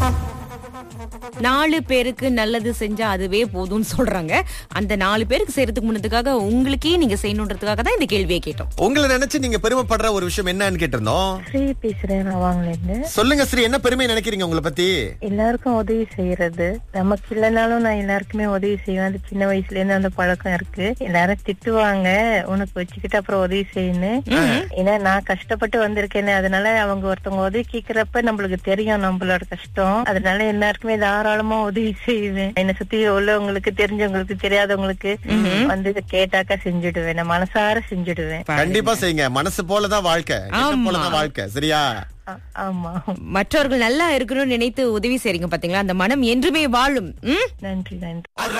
4 பேருக்கு நல்லது செஞ்சா அதுவே போதும்னு சொல்றாங்க. அந்த 4 பேருக்கு செய்யறதுக்கு முன்னதுக்காக உங்களுக்கே நீங்க செய்யணுன்றதுக்காக தான் இந்த கேள்வியை கேட்டோம். உங்களை நினைச்சு நீங்க பெருமைப்படுற ஒரு விஷயம் என்னன்னு கேட்டிருந்தோம். ஸ்ரீ பேசுறேன் வாங்கலேருந்து. சொல்லுங்க ஸ்ரீ, என்ன பெருமை நினைக்கிறீங்க உங்களை பத்தி? எல்லாருக்கும் உதவி செய்யறது. நமக்கு இல்லைனாலும் நான் எல்லாருக்குமே உதவி செய்வேன். அது சின்ன வயசுல இருந்து அந்த பழக்கம் இருக்கு. எல்லாரும் திட்டுவாங்க, உனக்கு வச்சுக்கிட்டு அப்புறம் உதவி செய்யணும். ஏன்னா நான் கஷ்டப்பட்டு வந்திருக்கேன்னு. அதனால அவங்க ஒருத்தவங்க உதவி கேக்குறப்ப நம்மளுக்கு தெரியும் நம்மளோட கஷ்டம். அதனால எல்லாருக்குமே தாராளமா உதவி செய்வேன். என்னை சுத்தி உள்ளவங்களுக்கு, தெரிஞ்சவங்களுக்கு, தெரியாதவங்களுக்கு வந்து கேட்டாக்கா செஞ்சுடுவேன். நான் மனசார செஞ்சுடுவேன். கண்டிப்பா செய்யுங்க. மனசு போலதான் வாழ்க்கை, போலதான் வாழ்க்கை. சரியா? ஆமா. மற்றவர்கள் நல்லா இருக்கணும்னு நினைத்து உதவி செய்றீங்க பாத்தீங்களா, அந்த மனம் என்றுமே வாழும். நன்றி நன்றி.